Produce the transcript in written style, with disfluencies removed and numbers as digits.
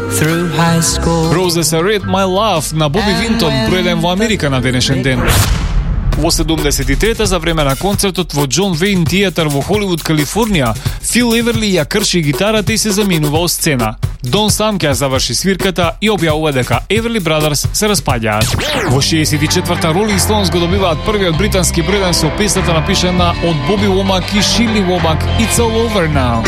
through high school. Roses Read My Love на Боби Винтон, бројден во Америка на денешен ден. Во 73-та, за време на концертот во Џон Вејн театар во Холивуд, Калифорнија, Фил Еверли ја крши гитарата и се заминува од сцена. Дон сам ќе ја заврши свирката и објавува дека Everly Brothers се распаѓаат. Во 64-та Rolling Stones го добиваат првиот британски бројден со песната напишана од Боби Вомак и Шили Вомак It's All Over Now.